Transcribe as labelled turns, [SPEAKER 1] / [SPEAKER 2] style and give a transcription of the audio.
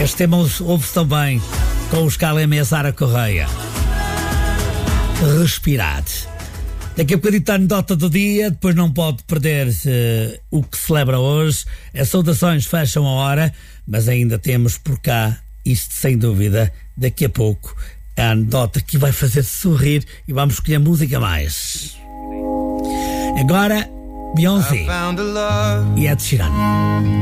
[SPEAKER 1] Este tema ouve-se também com os Calema e a Sara Correia. Respirar. Daqui a bocadinho está a anedota do dia, depois não pode perder o que celebra hoje. As saudações fecham a hora, mas ainda temos por cá, isto sem dúvida, daqui a pouco, a anedota que vai fazer sorrir e vamos escolher música mais. Agora, Beyoncé e Ed Sheeran.